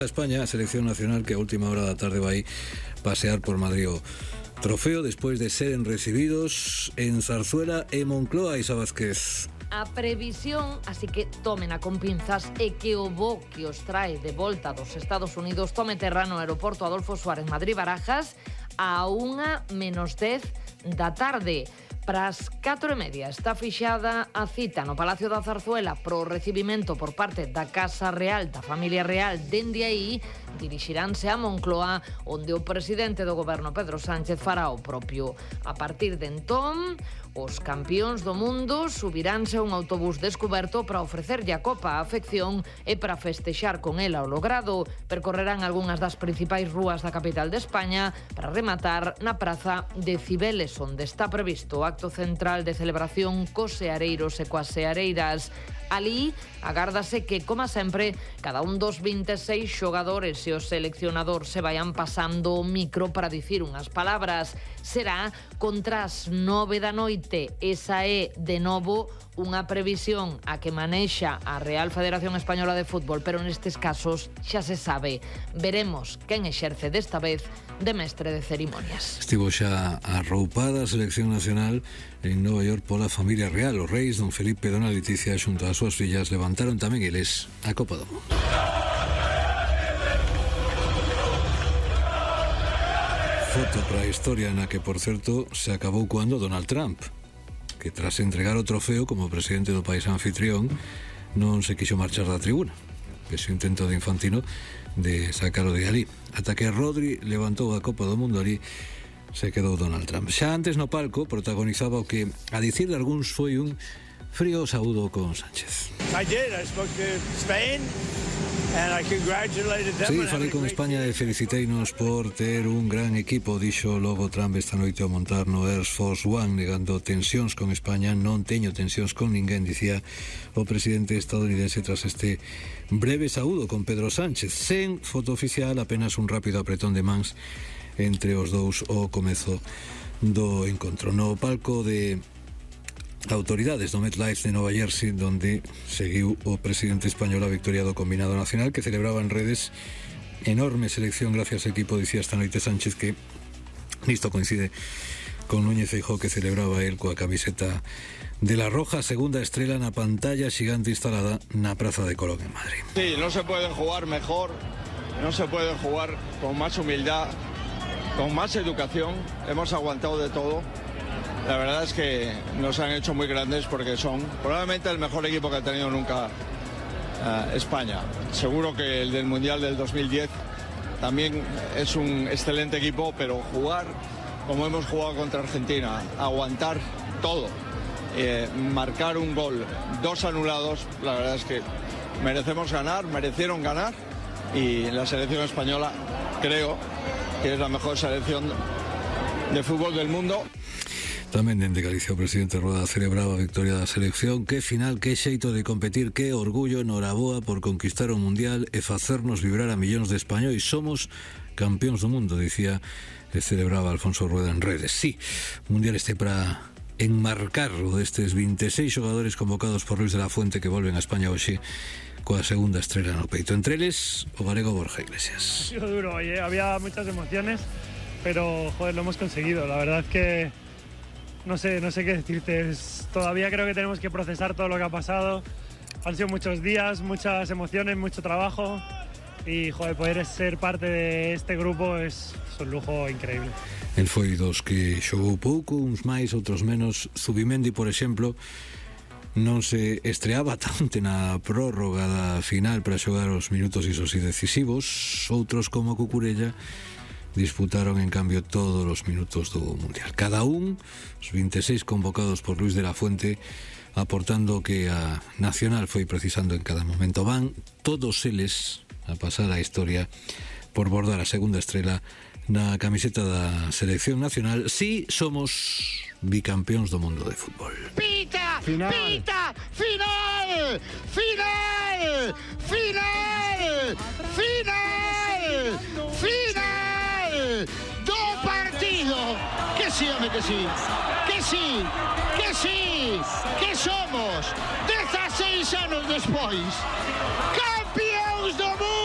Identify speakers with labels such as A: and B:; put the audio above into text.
A: España, a selección nacional que a última hora da tarde vai pasear por Madrid o trofeo despois de seren recibidos en Zarzuela e Moncloa. Isa Vázquez.
B: A previsión, así que tómena con pinzas, é que o voo que os trae de volta dos Estados Unidos tome terra no aeroporto Adolfo Suárez Madrid-Barajas a 1:10 da tarde. Pras 4:30 está fixada a cita no Palacio da Zarzuela pro recibimento por parte da Casa Real, da familia real. Dende aí dirixiránse a Moncloa, onde o presidente do goberno Pedro Sánchez fará o propio. A partir de entón, os campións do mundo subiránse a un autobús descoberto para ofrecerlle a copa á afección e para festexar con ela o logrado. Percorrerán algunhas das principais rúas da capital de España para rematar na praza de Cibeles, onde está previsto o acto central de celebración cos seareiros e coas seareiras. Alí agárdase que, como sempre, cada un dos 26 xogadores e o seleccionador se vayan pasando o micro para dicir unhas palabras. Será contra as 9 da noite. Esa é, de novo, unha previsión a que manexa a Real Federación Española de Fútbol, pero nestes casos xa se sabe. Veremos quen exerce desta vez de mestre de cerimonias.
A: Estivo xa arroupada a selección nacional en Nova York pola familia real. Os reis, don Felipe e dona Leticia, xunto ás súas fillas, levantaron tamén eles a Copa do Mundo. Foto para a historia na que, por certo, se acabou cando Donald Trump, que tras entregar o trofeo como presidente do país anfitrión non se quixo marchar da tribuna, pese o intento de Infantino de sacalo de ali. Ata que Rodri levantou a Copa do Mundo, ali se quedou Donald Trump. Xa antes no palco protagonizaba o que, a dicir de algúns, foi un frío saúdo con Sánchez.
C: I spoke to Spain and I congratulated them.
A: Sí, falei con España e feliciteinos por ter un gran equipo, dixo logo Trump esta noite ao montar no Air Force One, negando tensións con España. Non teño tensións con ninguén, dicía o presidente estadounidense tras este breve saúdo con Pedro Sánchez. Sen foto oficial, apenas un rápido apretón de mans entre os dous ao comezo do encontro. No palco de autoridades do MetLife de Nova Jersey, donde seguiu o presidente español a victoria do combinado nacional, que celebraba en redes enorme selección gracias ao equipo. Dicía esta noite Sánchez que nisto coincide con Núñez Feijóo, que celebraba el coa camiseta de la Roja, segunda estrela na pantalla xigante instalada na Praza de Colón en Madrid.
D: Sí, no se puede jugar mejor, no se puede jugar con más humildad, con más educación. Hemos aguantado de todo. La verdad es que nos han hecho muy grandes porque son probablemente el mejor equipo que ha tenido nunca España. Seguro que el del Mundial del 2010 también es un excelente equipo, pero jugar como hemos jugado contra Argentina, aguantar todo, marcar un gol, 2 anulados, la verdad es que merecemos ganar, merecieron ganar, y la selección española creo que es la mejor selección de fútbol del mundo.
A: Tamén dende Galicia o presidente Rueda celebraba a victoria da selección. Que final, que xeito de competir, que orgullo, noraboa por conquistar o Mundial e facernos vibrar a millóns de españois. Somos campións do mundo, dicía e celebraba Alfonso Rueda en redes. Sí, o Mundial este para enmarcar o destes 26 xogadores convocados por Luis de la Fuente, que volven a España hoxe coa segunda estrela no peito. Entre eles, o galego Borja Iglesias.
E: Ha sido duro, había muchas emociones, pero joder, lo hemos conseguido. La verdad que no sé qué decirte. Todavía creo que tenemos que procesar todo lo que ha pasado. Han sido muchos días, muchas emociones, mucho trabajo, y joder, poder ser parte de este grupo es un lujo increíble.
A: El foi dos que xogou pouco, uns máis, outros menos. Zubimendi, por exemplo, non se estreaba tanto na prórroga da final para xogar os minutos isos e decisivos. Outros, como Cucurella, disputaron en cambio todos os minutos do Mundial. Cada un, os 26 convocados por Luis de la Fuente, aportando o que a Nacional foi precisando en cada momento. Van todos eles a pasar a historia por bordar a segunda estrela na camiseta da selección nacional. Si somos bicampións do mundo de fútbol.
F: Pita!
A: Final.
F: Pita! Final! Final! Final! Final! Final! Do partido! Que sí, home, que sí! Que sí! Que sí! Que somos 16 anos despois campións do mundo!